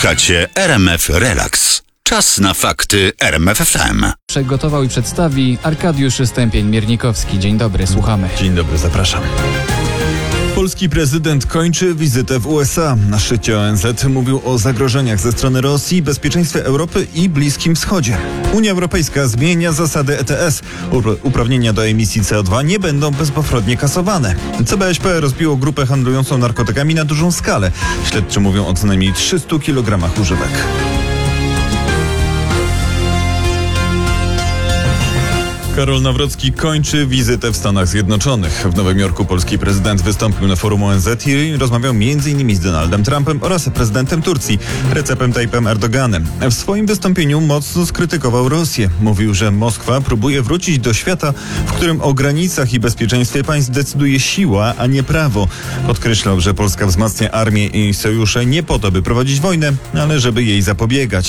Słuchacie RMF Relax. Czas na fakty RMF FM. Przygotował i przedstawi Arkadiusz Stępień-Miernikowski. Dzień dobry, słuchamy. Dzień dobry, zapraszam. Polski prezydent kończy wizytę w USA. Na szczycie ONZ mówił o zagrożeniach ze strony Rosji, bezpieczeństwie Europy i Bliskim Wschodzie. Unia Europejska zmienia zasady ETS. Uprawnienia do emisji CO2 nie będą bezpowrotnie kasowane. CBŚP rozbiło grupę handlującą narkotykami na dużą skalę. Śledczy mówią o co najmniej 300 kg używek. Karol Nawrocki kończy wizytę w Stanach Zjednoczonych. W Nowym Jorku polski prezydent wystąpił na forum ONZ i rozmawiał m.in. z Donaldem Trumpem oraz prezydentem Turcji, Recepem Tayyipem Erdoganem. W swoim wystąpieniu mocno skrytykował Rosję. Mówił, że Moskwa próbuje wrócić do świata, w którym o granicach i bezpieczeństwie państw decyduje siła, a nie prawo. Podkreślał, że Polska wzmacnia armię i sojusze nie po to, by prowadzić wojnę, ale żeby jej zapobiegać.